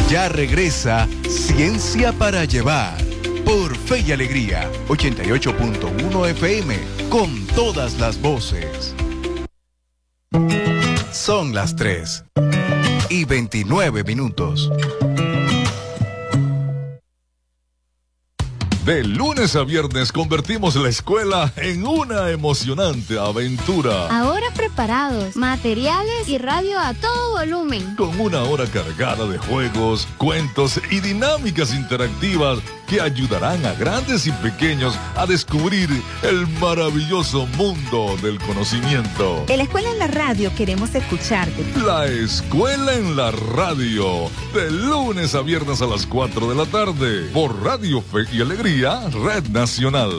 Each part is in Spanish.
Ya regresa Ciencia para Llevar por Fe y Alegría 88.1 FM con todas las voces. Son las 3:29. De lunes a viernes convertimos la escuela en una emocionante aventura. Ahora preparados, materiales y radio a todo volumen. Con una hora cargada de juegos, cuentos y dinámicas interactivas que ayudarán a grandes y pequeños a descubrir el maravilloso mundo del conocimiento. En la escuela en la radio queremos escucharte. La escuela en la radio, de lunes a viernes a las 4 de la tarde, por Radio Fe y Alegría, Red Nacional.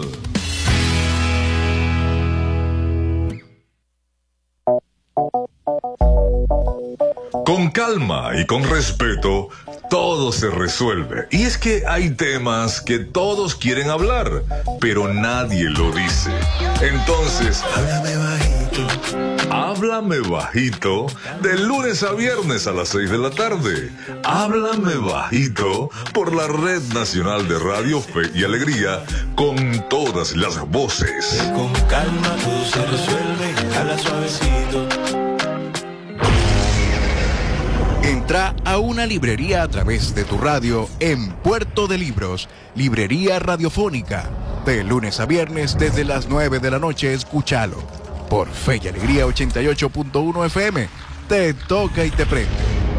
Con calma y con respeto, todo se resuelve. Y es que hay temas que todos quieren hablar, pero nadie lo dice. Entonces, háblame bajito. Háblame bajito, de lunes a viernes a las 6 de la tarde. Háblame bajito por la Red Nacional de Radio Fe y Alegría, con todas las voces. Con calma todo se resuelve, habla suavecito. Entra a una librería a través de tu radio en Puerto de Libros, Librería Radiofónica. De lunes a viernes desde las 9 de la noche, escúchalo. Por Fe y Alegría 88.1 FM. Te toca y te prende.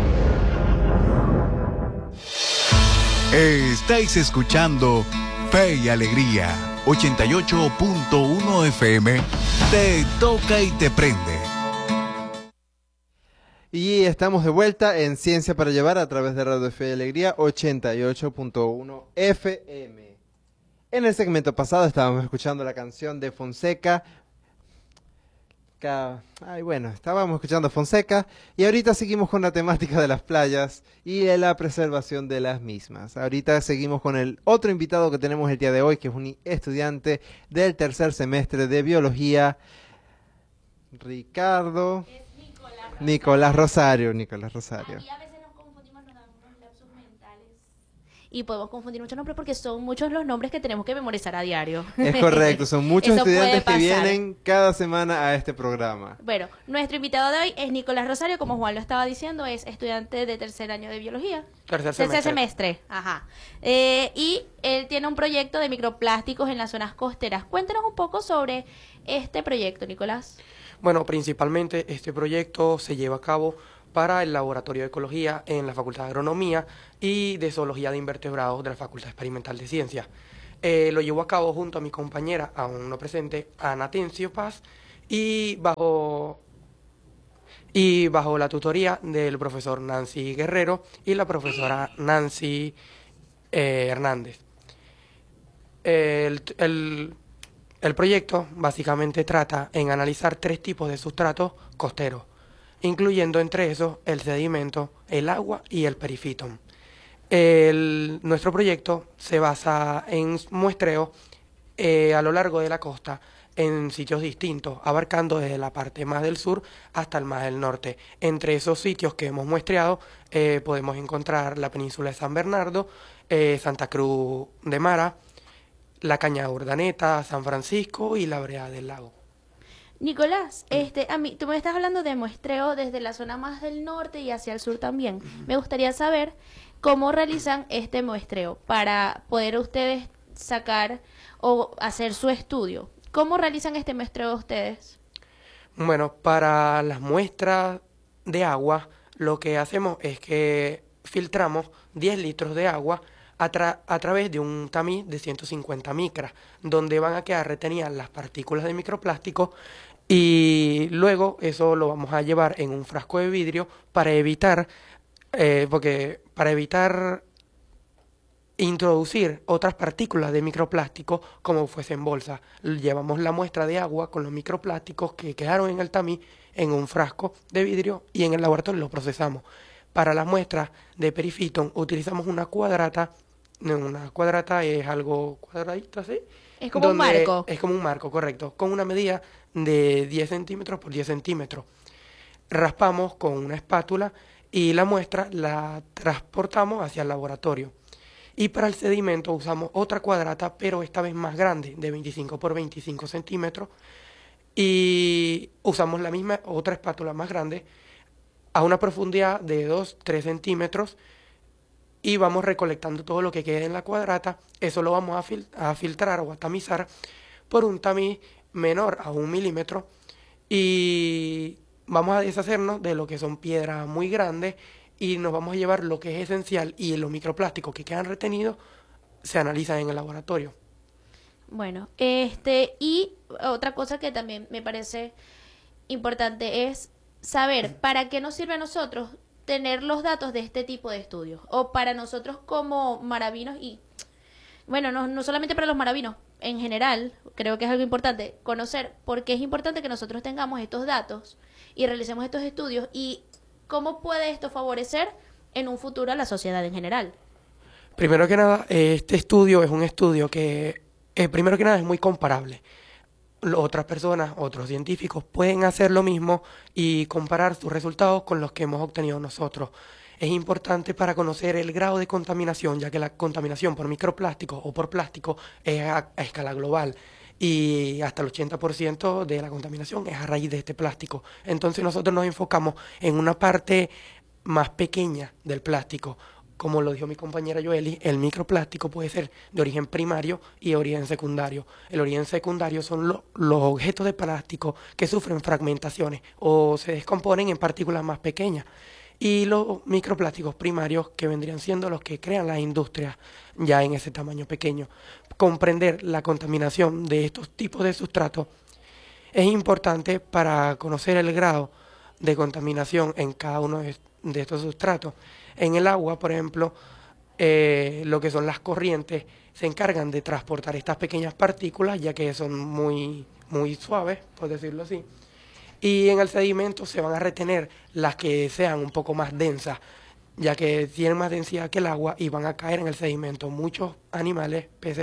Estáis escuchando Fe y Alegría 88.1 FM. Te toca y te prende. Y estamos de vuelta en Ciencia para Llevar a través de Radio Fe y Alegría 88.1 FM. En el segmento pasado estábamos escuchando la canción de Fonseca. Estábamos escuchando Fonseca y ahorita seguimos con la temática de las playas y de la preservación de las mismas. Ahorita seguimos con el otro invitado que tenemos el día de hoy, que es un estudiante del tercer semestre de Biología, Nicolás Rosario. Y a veces nos confundimos, nos dan unos lapsus mentales y podemos confundir muchos nombres porque son muchos los nombres que tenemos que memorizar a diario. Es correcto, son muchos Eso estudiantes puede que pasar. vienen cada semana a este programa. Bueno, nuestro invitado de hoy es Nicolás Rosario, como Juan lo estaba diciendo, es estudiante de tercer año de biología. Tercer semestre. Ajá. Y él tiene un proyecto de microplásticos en las zonas costeras. Cuéntanos un poco sobre este proyecto, Nicolás. Bueno, principalmente este proyecto se lleva a cabo para el Laboratorio de Ecología en la Facultad de Agronomía y de Zoología de Invertebrados de la Facultad Experimental de Ciencias. Lo llevo a cabo junto a mi compañera, aún no presente, Ana Tencio Paz, y bajo la tutoría del profesor Nancy Guerrero y la profesora Nancy Hernández. El proyecto básicamente trata en analizar 3 tipos de sustratos costeros, incluyendo entre esos el sedimento, el agua y el perifitón. Nuestro proyecto se basa en muestreo a lo largo de la costa en sitios distintos, abarcando desde la parte más del sur hasta el más del norte. Entre esos sitios que hemos muestreado podemos encontrar la península de San Bernardo, Santa Cruz de Mara, la Cañada Urdaneta, San Francisco y la Brea del Lago. Nicolás, tú me estás hablando de muestreo desde la zona más del norte y hacia el sur también. Me gustaría saber cómo realizan este muestreo para poder ustedes sacar o hacer su estudio. ¿Cómo realizan este muestreo ustedes? Bueno, para las muestras de agua, lo que hacemos es que filtramos 10 litros de agua a través de un tamiz de 150 micras, donde van a quedar retenidas las partículas de microplástico, y luego eso lo vamos a llevar en un frasco de vidrio para evitar introducir otras partículas de microplástico como fuese en bolsa. Llevamos la muestra de agua con los microplásticos que quedaron en el tamiz en un frasco de vidrio y en el laboratorio los procesamos. Para las muestras de perifitón utilizamos una cuadrata. Una cuadrata es algo cuadradito así. Es como un marco. Es como un marco, correcto. Con una medida de 10 centímetros por 10 centímetros. Raspamos con una espátula y la muestra la transportamos hacia el laboratorio. Y para el sedimento usamos otra cuadrata, pero esta vez más grande, de 25 por 25 centímetros, y usamos la misma otra espátula más grande a una profundidad de 2-3 centímetros y vamos recolectando todo lo que quede en la cuadrata. Eso lo vamos a filtrar o a tamizar por un tamiz menor a 1 milímetro y vamos a deshacernos de lo que son piedras muy grandes y nos vamos a llevar lo que es esencial, y los microplásticos que quedan retenidos se analizan en el laboratorio. Bueno, y otra cosa que también me parece importante es saber para qué nos sirve a nosotros tener los datos de este tipo de estudios, o para nosotros como maravinos, y bueno, no solamente para los maravinos, en general, creo que es algo importante conocer por qué es importante que nosotros tengamos estos datos y realicemos estos estudios, y cómo puede esto favorecer en un futuro a la sociedad en general. Primero que nada, este estudio es un estudio que, primero que nada, es muy comparable. Otras personas, otros científicos pueden hacer lo mismo y comparar sus resultados con los que hemos obtenido nosotros. Es importante para conocer el grado de contaminación, ya que la contaminación por microplásticos o por plástico es a escala global y hasta el 80% de la contaminación es a raíz de este plástico. Entonces nosotros nos enfocamos en una parte más pequeña del plástico. Como lo dijo mi compañera Joely, el microplástico puede ser de origen primario y de origen secundario. El origen secundario son los objetos de plástico que sufren fragmentaciones o se descomponen en partículas más pequeñas. Y los microplásticos primarios, que vendrían siendo los que crean las industrias ya en ese tamaño pequeño. Comprender la contaminación de estos tipos de sustratos es importante para conocer el grado de contaminación en cada uno de estos sustratos. En el agua, por ejemplo, lo que son las corrientes se encargan de transportar estas pequeñas partículas, ya que son muy suaves, por decirlo así. Y en el sedimento se van a retener las que sean un poco más densas, ya que tienen más densidad que el agua y van a caer en el sedimento. Muchos animales, peces,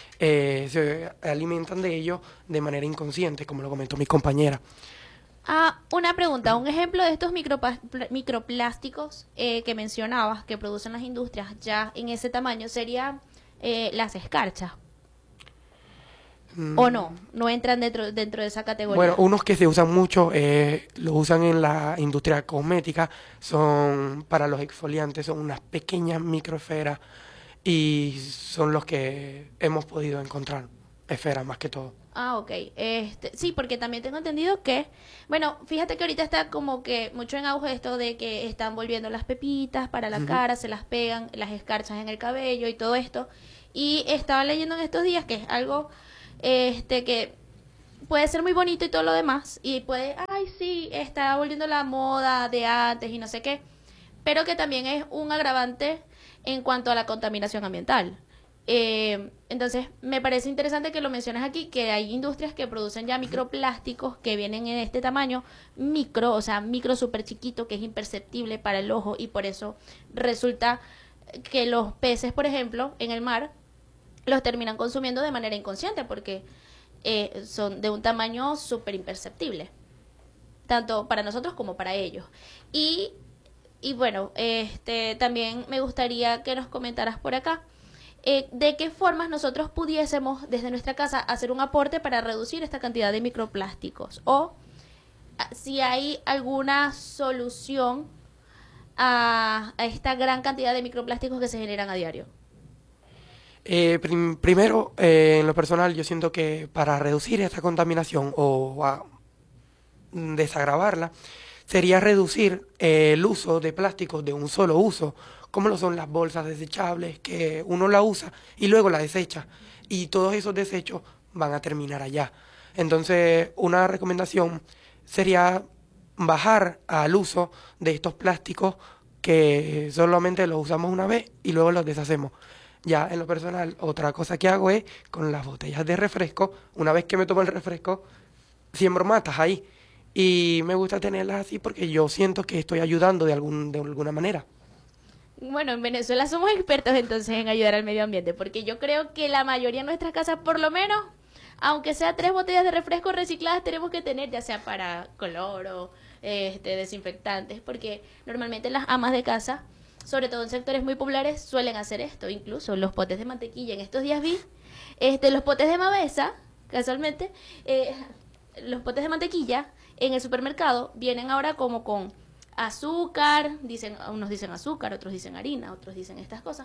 se alimentan de ellos de manera inconsciente, como lo comentó mi compañera. Una pregunta, un ejemplo de estos microplásticos que mencionabas, que producen las industrias ya en ese tamaño, sería las escarchas. ¿O no entran dentro de esa categoría? Bueno, unos que se usan mucho, los usan en la industria cosmética, son para los exfoliantes, son unas pequeñas microesferas y son los que hemos podido encontrar, esferas más que todo. Ok. Sí, porque también tengo entendido que, bueno, fíjate que ahorita está como que mucho en auge esto de que están volviendo las pepitas para la cara, se las pegan, las escarchas en el cabello y todo esto. Y estaba leyendo en estos días que es algo que puede ser muy bonito y todo lo demás, y puede, sí, está volviendo la moda de antes y no sé qué, pero que también es un agravante en cuanto a la contaminación ambiental. Entonces me parece interesante que lo menciones aquí, que hay industrias que producen ya microplásticos que vienen en este tamaño micro, o sea, micro súper chiquito, que es imperceptible para el ojo, y por eso resulta que los peces, por ejemplo, en el mar, los terminan consumiendo de manera inconsciente, porque son de un tamaño súper imperceptible, tanto para nosotros como para ellos. Y bueno, también me gustaría que nos comentaras por acá de qué formas nosotros pudiésemos desde nuestra casa hacer un aporte para reducir esta cantidad de microplásticos, o si hay alguna solución a esta gran cantidad de microplásticos que se generan a diario. Primero, en lo personal, yo siento que para reducir esta contaminación o desagravarla, sería reducir el uso de plásticos de un solo uso, como lo son las bolsas desechables, que uno la usa y luego la desecha, y todos esos desechos van a terminar allá. Entonces, una recomendación sería bajar al uso de estos plásticos que solamente los usamos una vez y luego los deshacemos. Ya en lo personal, otra cosa que hago es con las botellas de refresco, una vez que me tomo el refresco, siembro matas ahí. Y me gusta tenerlas así porque yo siento que estoy ayudando de alguna manera. Bueno, en Venezuela somos expertos entonces en ayudar al medio ambiente, porque yo creo que la mayoría de nuestras casas, por lo menos, aunque sea 3 botellas de refresco recicladas, tenemos que tener, ya sea para cloro, desinfectantes, porque normalmente las amas de casa, sobre todo en sectores muy populares, suelen hacer esto. Incluso los potes de mantequilla. En estos días vi los potes de Mavesa, casualmente, los potes de mantequilla en el supermercado vienen ahora como con azúcar, unos dicen azúcar, otros dicen harina, otros dicen estas cosas.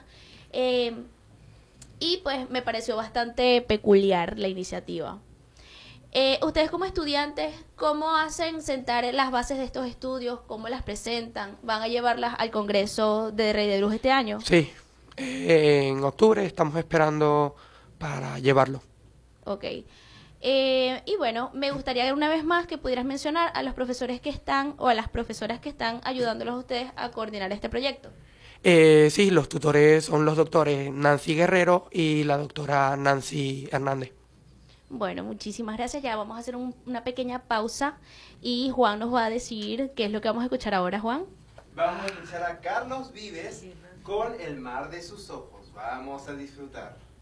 Y pues me pareció bastante peculiar la iniciativa. Ustedes como estudiantes, ¿cómo hacen sentar las bases de estos estudios? ¿Cómo las presentan? ¿Van a llevarlas al Congreso de Rey de Luz este año? Sí, en octubre estamos esperando para llevarlo. Ok. Y bueno, me gustaría una vez más que pudieras mencionar a los profesores que están o a las profesoras que están ayudándolos a ustedes a coordinar este proyecto. Sí, los tutores son los doctores Nancy Guerrero y la doctora Nancy Hernández. Bueno, muchísimas gracias. Ya vamos a hacer una pequeña pausa y Juan nos va a decir qué es lo que vamos a escuchar ahora, Juan. Vamos a escuchar a Carlos Vives con El mar de sus ojos. Vamos a disfrutar.